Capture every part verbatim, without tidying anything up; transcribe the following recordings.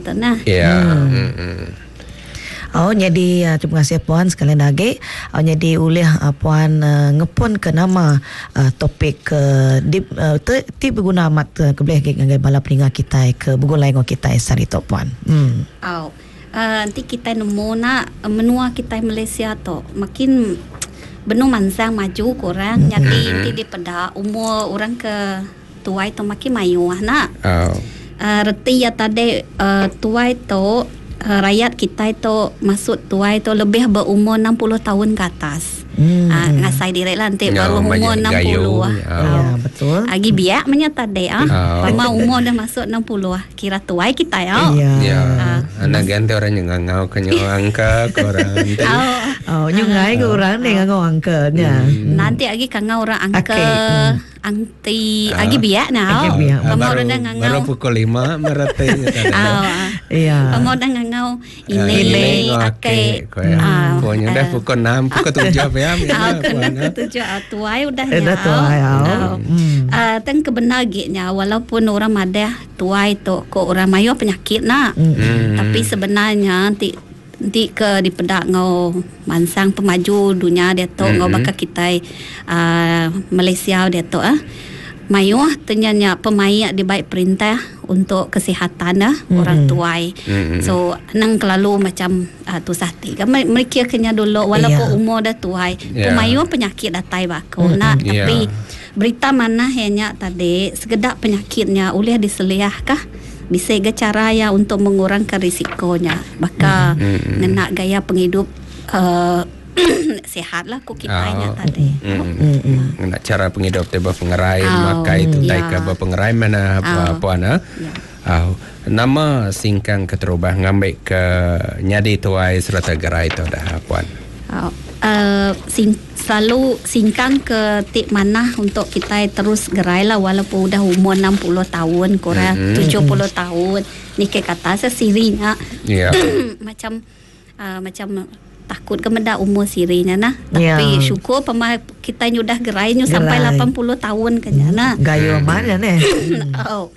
tu nah. Ya. Hmm. Hmm. Oh, jadi uh, terima kasih puan sekalian lagi. Oh, jadi oleh uh, puan uh, ngepun ke nama uh, topik ke uh, di uh, ti berguna amat uh, ke boleh ngai bala peningat kita ke begulai ngo kita sari to puan. Hmm. Oh. Uh, nanti kita nemu nak menua kita Malaysia tu makin benung mansang maju kurang nyati nanti di pada umur orang ke tuai tu makin mayu nak. Oh. Uh, reti ya tadi uh, tuai tu Uh, rakyat kita itu masuk tuai itu lebih berumur enam puluh tahun ke atas. Hmm. Uh, ngasai diri lah nanti Ya, baru umur banyak enam puluh lah. gayo. Ya, betul. Agi biak menyata deh ah. Oh. Lama umur dah masuk enam puluh lah. Kira tuai kita ya. Ya. Ya. Ah. Anak ganti orang yang ngau kenyo angka korang. Oh. Oh, nyungai ke orang ni ngau angkanya. Nanti agi kangau orang angka. Okay. Hmm. Angti Ah. agi biak nah. Agi biak. Kamu baru, orang dah baru ngangau. pukul lima meratainya tadi. Oh. Iya. Kamu dah ngangau ini Ini ake. Ah, pokoknya dah pukul enam, pukul tujuh apa ya? Ah, kena ketujuh ah, tuai udah Eh, dah tuai, ah. Hmm. Ah, teng kebenar gitnya walaupun orang madah tuai tu ko orang mayu penyakit nak. Hmm. Tapi sebenarnya nanti nanti ke di pedak ngau mansang pemaju dunia dia tu ngau bakal kita uh, Malaysia dia tu ah. Mayu ternyata pemayak di baik perintah untuk kesihatan dah mm-hmm. orang tuai. Mm-hmm. So nang kelalu macam uh, tu sahti. Kan mereka kena dulu walaupun yeah. umur dah tuai. Yeah. Pemayu penyakit datai bako mm-hmm. nak tapi yeah. berita mana hanya tadi sekedar penyakitnya boleh diseliah kah? Bisa ke cara ya untuk mengurangkan risikonya. Baka mm-hmm. nak gaya penghidup uh, sehat lah ku kitanya oh. tadi. Mm-hmm. Mm-hmm. Nak cara penghidup tiba pengerai oh. maka itu yeah. taika ba pengerai mana apa puan ah. Yeah. Oh. Nama singkang keterubah ngambil ke nyadi tuai serta gerai tu dah puan. Oh. Uh, sing, selalu singkang ke tik mana untuk kita terus gerai lah walaupun udah umur enam puluh tahun kurang mm-hmm. tujuh puluh tahun ni ke kata sesirinya yeah. macam uh, macam takut kemendak umur sirinya nah tapi yeah. syukur pemah kita nyudah gerai nyu sampai lapan puluh tahun kenya nah gayo mana ni. Oh.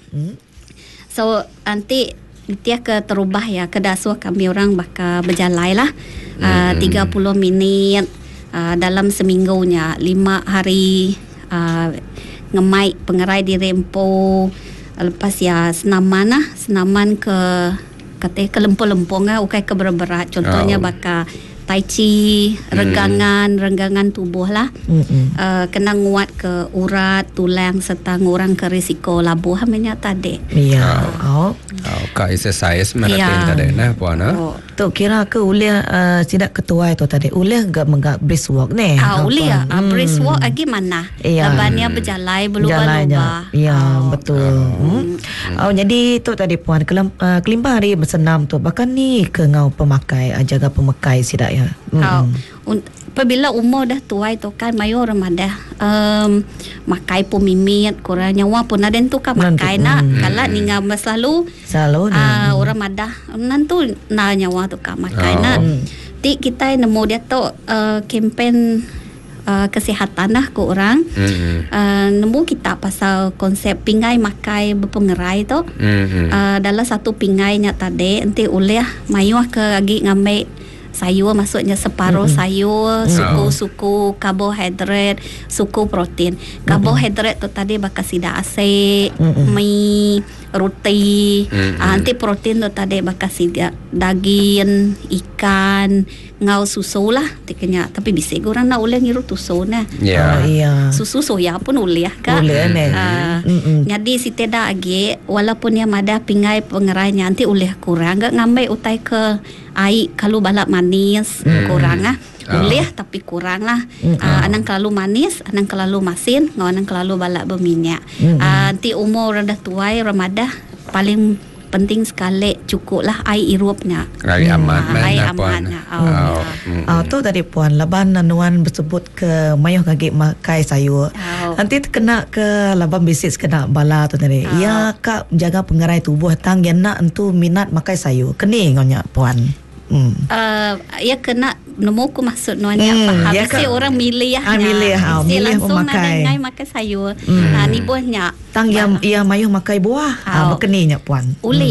So nanti dia ke terubah ya ke dasuh kami orang bakal berjalai lah uh, tiga puluh minit uh, dalam seminggunya lima hari uh, ngemai pengerai di Rempo lepas ya senaman lah senaman ke kata ke lempung-lempung lah ukai ke berat-berat contohnya oh. bakal tai chi, regangan, mm. renggangan tubuh lah. Uh, kena nguat ke urat, tulang serta ngurang ke risiko labuh hamnya tadi. Ya. Oh. Oh, ka exercise mana yeah. tadi nah puan ah. Oh. Tu kira ke ulih uh, tidak ketua itu tadi. Ulih enggak menggak brisk walk ni. Ah, ulih ya. Hmm. Brisk walk lagi mana? Yeah. Labannya berjalai berubah-ubah. Ya, oh. betul. Oh. Hmm. Oh, jadi tu tadi puan kelim, uh, kelimpah hari bersenam tu bahkan ni ke ngau pemakai uh, jaga pemakai sidak ya. Hmm. Oh. Un- apabila umur dah tua itu kan mayu orang dah um, makai pun mimit kurang nyawa pun ada tu kan makai nak hmm. kalau ninga selalu selalu uh, orang madah nantu na nyawa tu kan makai oh. nak ti kita nemu dia tu uh, kempen uh, kesihatan lah ke orang hmm. uh, nemu kita pasal konsep pingai makai berpengerai tu hmm. uh, dalam satu pingainya tadi nanti oleh mayu ke lagi ngambil sayur maksudnya separuh mm-hmm. sayur suku-suku karbohidrat suku protein karbohidrat tu tadi bakal sida asyik mm-hmm. mie roti mm-hmm. uh, nanti protein tu tadi bakal sida daging ikan ngau susu lah tiknya tapi bisa orang nak boleh ngiru susu nah yeah. oh, iya. susu soya pun boleh kan boleh nih uh, mm-hmm. jadi si tidak lagi walaupun yang ada pingai pengerainya nanti boleh kurang enggak ngambil utai ke air kalau balap manis mm. kurang ah boleh oh. tapi kurang lah mm. uh, anang kelalu manis anang kelalu masin ngau anang kelalu balap berminyak mm. uh, nanti umur dah tuai ramadah paling penting sekali cukup lah air irupnya air aman hmm. air amannya oh, oh. Ya. oh tu tadi puan laban nuan bersebut ke mayuh kaki makai sayur oh. nanti kena ke laban bisik kena bala tu tadi oh. ya kak jaga pengerai tubuh tang yang nak entu minat makai sayur keni ngonya puan hmm. uh, ya kena nemu ku maksud nuannya hmm, faham ya mesti orang milih ya ah, milih ah, mesti milih langsung memakai ngai makai sayur hmm. nah ni buahnya tang yang ia mayuh makai buah ah, oh. berkeninya puan uli hmm. ya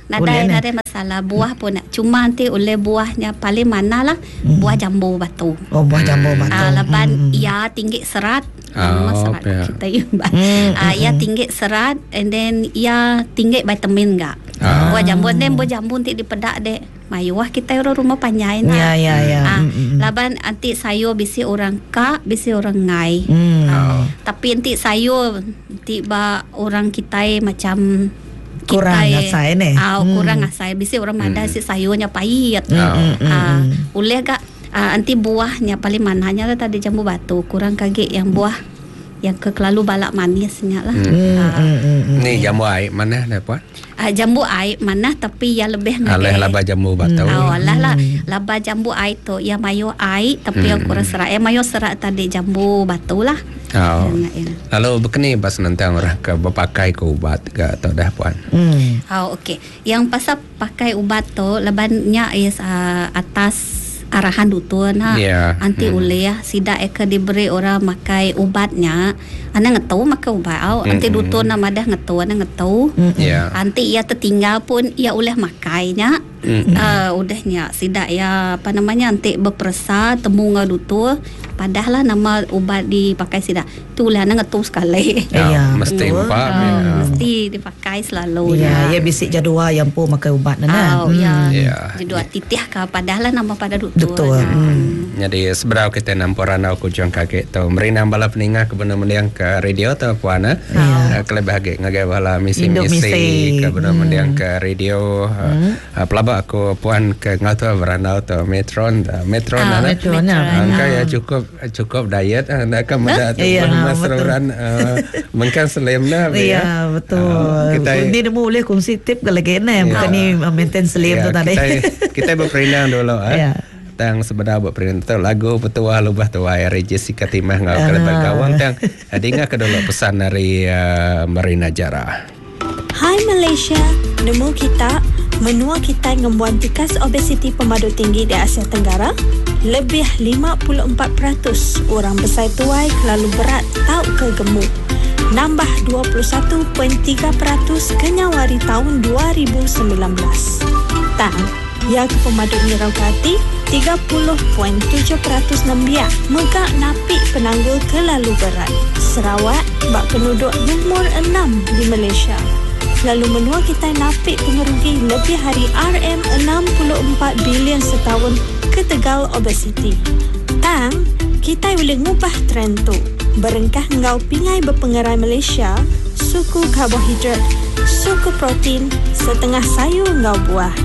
Nadai nadai masalah buah pun nak. Cuma nanti oleh buahnya paling mana lah hmm. buah jambu batu. Oh buah jambu batu. Ah, lepas hmm. ia tinggi serat. Oh, uh, serat yeah. kita yumbat. Hmm. Ah, ia tinggi serat and then ia tinggi vitamin enggak. Ah. Buah jambu then buah jambu nanti dipedak dek. Mayuah kita orang rumah panjai nah. Ya ya ya. Ah, hmm. laban nanti sayur bisi orang kak, bisi orang ngai. Hmm. Oh. Tapi nanti sayur tiba orang kita macam kurang asai ni. Ah, hmm. kurang asai. Bisi orang mada hmm. si sayurnya pahit. Hmm. Ah, boleh gak ah, nanti buahnya paling mananya lah tadi jambu batu. Kurang kaget yang buah yang kekelalu balak manisnya lah. Hmm. Ah, Hmm. Hmm. Ni jambu air mana dah puan? ah, jambu air mana tapi yang lebih Alah laba jambu batau. Oh, alah lah. Laba jambu air tu yang mayo air tapi yang kurang serat. Yang mayo serat tadi jambu batu lah. Oh. Ya, ya. Lalu begini pas nanti orang ke berpakai ke ubat ke atau dah puan? Hmm. Oh, okey. Yang pasal pakai ubat tu lebannya is uh, atas arahan doktor nah. Yeah. Anti Hmm. uleh ya sida eka diberi orang makai ubatnya. Ana ngetahu makai ubat. Oh, anti Hmm. doktor nama dah ngetahu, ana ngetahu. Ya. Anti ia tertinggal pun ia oleh makainya. Hmm. Uh, udahnya sida ya apa namanya anti berperasa temu ngau doktor. Padahal nama ubat dipakai sida. Tu lah ana ngetahu sekali. Ya, Ya, mesti betul. empat. Ah, Ya. mesti dipakai selalu. Ya, ya bisik jadual yang pun makai ubat nah. Oh, ya. Ya. Jadi dua titih ke padahal nama pada doktor. Betul. Nah. Hmm. Jadi seberapa kita nampak ranau kujang kakek tu merina bala peningah ke benar mendiang ke radio tu puan ah. Ya. Kalau bahagia ngagai bala Induk misi-misi misi. ke benar Hmm. mendiang ke radio. Ah, pelaba aku puan ke ngatu beranau tu metron dah. Metron Ah, ana. Metron, ya. Angka ya Ah. cukup cukup diet anda akan mada tu Iya, bermasaran mungkin slim dah. Ya betul. Ah, kita Ini dia boleh kongsi tip kalau kena Ya. bukan ni uh, maintain slim Ya, tu tadi. Kita, kita berperinang dulu ah. Ya. Tang sebenar berperinang tu lagu petua lubah tua ya Jessica Timah ngau Ah. kalau bergawang tang adinga kedulu pesan dari uh, Marina Jara. Hai Malaysia, nemu kita menua kita ngembuan tikas obesiti pemadu tinggi di Asia Tenggara. Lebih lima puluh empat peratus orang besar tuai kelalu berat tau ke gemuk. Nambah dua puluh satu perpuluhan tiga peratus kenyawari tahun dua ribu sembilan belas. Tang, ya ke pemadu nirau kati tiga puluh perpuluhan tujuh peratus nambia. Megak napi penanggul kelalu berat. Sarawak bak penduduk nombor enam di Malaysia. Lalu menua kita napik pengerugi lebih hari R M enam puluh empat bilion setahun ke tegal obesiti. Tang, kita boleh ngubah trend tu. Berengkah ngau pingai berpengerai Malaysia, suku karbohidrat, suku protein, setengah sayur ngau buah.